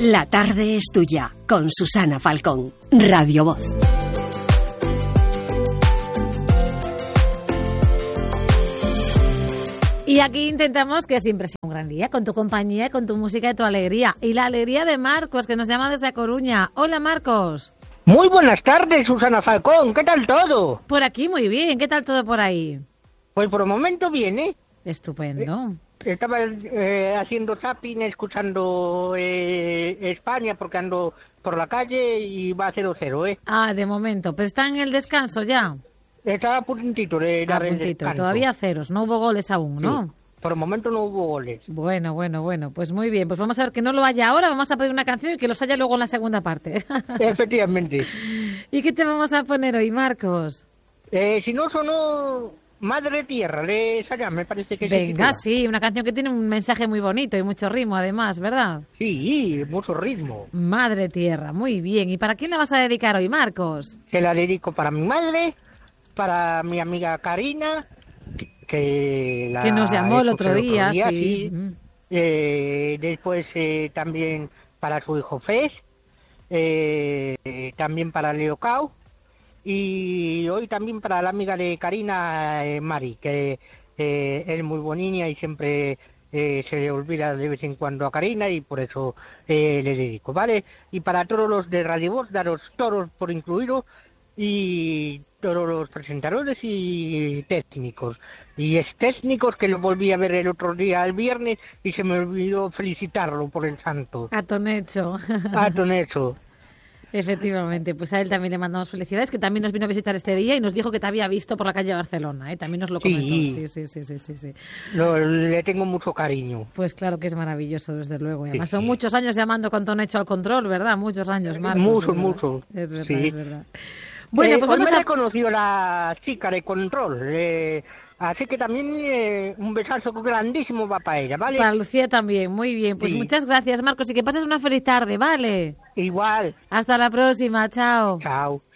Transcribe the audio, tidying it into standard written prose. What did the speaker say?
La tarde es tuya, con Susana Falcón, Radio Voz. Y aquí intentamos que siempre sea un gran día, con tu compañía, con tu música y tu alegría. Y la alegría de Marcos, que nos llama desde A Coruña. Hola, Marcos. Muy buenas tardes, Susana Falcón. ¿Qué tal todo? Por aquí muy bien. ¿Qué tal todo por ahí? Pues por el momento bien, ¿eh? Estupendo. Estaba haciendo zapping, escuchando España, porque ando por la calle y va a 0-0, ¿eh? Ah, de momento. Pero está en el descanso ya. Estaba a puntito de dar el descanso. Todavía ceros. No hubo goles aún, ¿no? Sí. Por el momento no hubo goles. Bueno. Pues muy bien. Pues vamos a ver que no lo haya ahora. Vamos a pedir una canción y que los haya luego en la segunda parte. Efectivamente. ¿Y qué te vamos a poner hoy, Marcos? Si no sonó Madre Tierra de Sayán, me parece que Venga, sí, una canción que tiene un mensaje muy bonito y mucho ritmo, además, ¿verdad? Sí, mucho ritmo. Madre Tierra, muy bien. ¿Y para quién la vas a dedicar hoy, Marcos? Se la dedico para mi madre, para mi amiga Karina, que nos llamó el otro día, sí. Después también para su hijo Fes, también para Leo Cao, y hoy también para la amiga de Karina, Mari, que es muy bonita y siempre se le olvida de vez en cuando a Karina, y por eso le dedico, ¿vale? Y para todos los de Radio Voz, daros todos por incluido, y todos los presentadores y técnicos. Y es técnicos que lo volví a ver el otro día, el viernes, y se me olvidó felicitarlo por el santo. A Tonecho. A Tonecho. Efectivamente, pues a él también le mandamos felicidades, que también nos vino a visitar este día y nos dijo que te había visto por la calle Barcelona, ¿eh? También nos lo comentó. Sí. Le tengo mucho cariño. Pues claro que es maravilloso, desde luego. Y además son muchos años llamando con Tonecho al control, ¿verdad? Muchos años, Marcos. Muchos. Es verdad, sí. Es verdad. Bueno, pues vamos me conoció la chica de control, así que también un besazo grandísimo va para ella, ¿vale? Para Lucía también, muy bien. Pues muchas gracias, Marcos, y que pases una feliz tarde, ¿vale? Igual. Hasta la próxima, chao. Chao.